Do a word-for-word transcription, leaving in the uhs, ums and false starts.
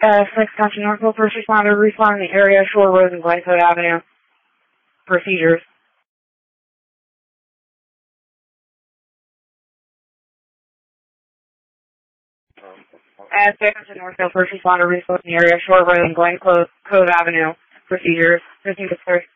Uh, six Country Northville, first responder, respond in the area, Shore Road and Glencoe Avenue. Procedures. Uh, six Country Northville, first responder, respond in the area, Shore Road and Glencoe Avenue. Procedures. fifteen to thirty.